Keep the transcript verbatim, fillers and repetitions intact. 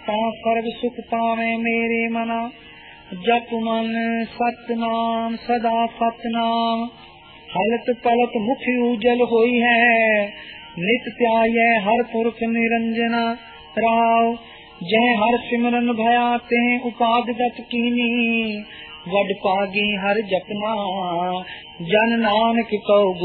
ता सर्व सुख पावे मेरे मना। जप मन सतनाम सदा सतनाम, हलत पलत मुख उजल होई है। नित त्याय हर पुरख निरंजना राव। जय हर सिमरन भया ते उपागत कीनी, वड पागी हर जपना जन नानक कौ